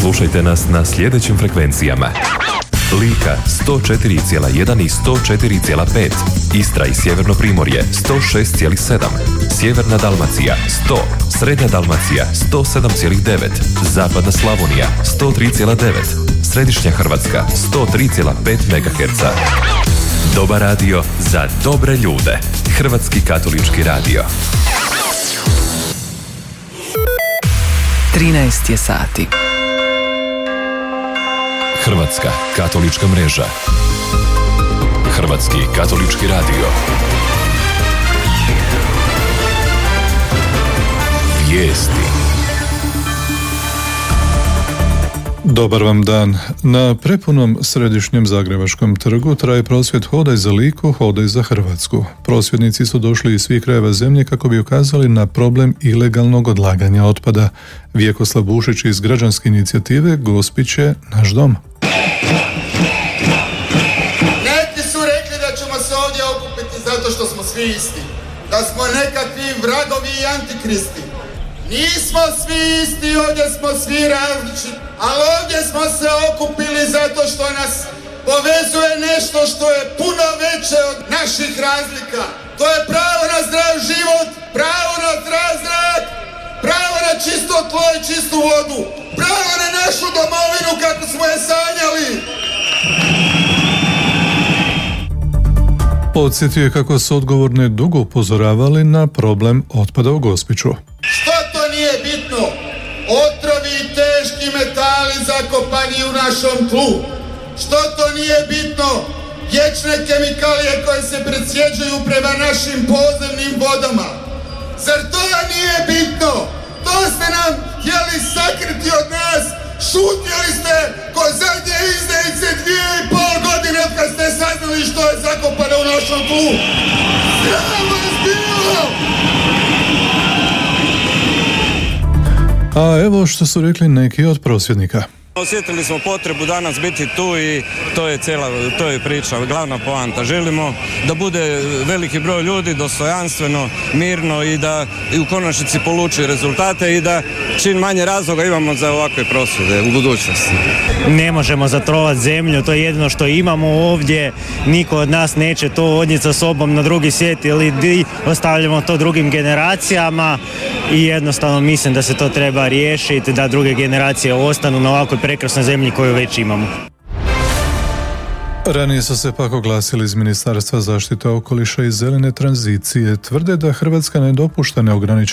Slušajte nas na sljedećim frekvencijama: Lika 104,1 i 104,5, Istra i Sjeverno Primorje 106,7, Sjeverna Dalmacija 100, Srednja Dalmacija 107,9, Zapadna Slavonija 103,9, Središnja Hrvatska 103,5 MHz. Dobar radio za dobre ljude. Hrvatski katolički radio. 13 je sati. Hrvatska katolička mreža. Hrvatski katolički radio. Vijesti. Dobar vam dan. Na prepunom središnjem Zagrebačkom trgu traje prosvjed Hodaj za Liku, Hodaj za Hrvatsku. Prosvjednici su došli iz svih krajeva zemlje kako bi ukazali na problem ilegalnog odlaganja otpada. Vjekoslav Bušić iz građanske inicijative Gospić je naš dom. Neki su rekli da ćemo se ovdje okupiti zato što smo svi isti. Da smo nekakvi vragovi i antikristi. Nismo svi isti, ovdje smo svi različiti, ali ovdje smo se okupili zato što nas povezuje nešto što je puno veće od naših razlika. To je pravo na zdrav život, pravo na zdrav zrak, pravo na čisto tlo i čistu vodu, pravo na našu domovinu kako smo je sanjali. Podsjetio je kako su odgovorne dugo upozoravali na problem otpada u Gospiću. Što to nije bitno? Otrovi i teški metali zakopani u našom tlu. Što to nije bitno? Vječne kemikalije koje se presjeđuju prema našim podzemnim vodama. Zar to nije bitno? To ste nam htjeli sakriti od nas. Šutjeli ste ko zadnje izdajice 2,5 godine od kad ste saznali što je zakopano u našom tlu. Sram vas bilo! A evo što su rekli neki od prosvjednika. Osjetili smo potrebu danas biti tu i to je priča, glavna poanta. Želimo da bude veliki broj ljudi dostojanstveno, mirno i da i u konačnici poluči rezultate i da čim manje razloga imamo za ovakve prosvjede u budućnosti. Ne možemo zatrovati zemlju, to je jedino što imamo ovdje. Niko od nas neće to odnijeti sa sobom na drugi svijet ili ostavljamo to drugim generacijama i jednostavno mislim da se to treba riješiti, da druge generacije ostanu na ovakvoj prekrasnoj zemlji koju već imamo. Ranije su se pak oglasili iz Ministarstva zaštite okoliša i zelene tranzicije. Tvrde da Hrvatska ne dopušta neograničen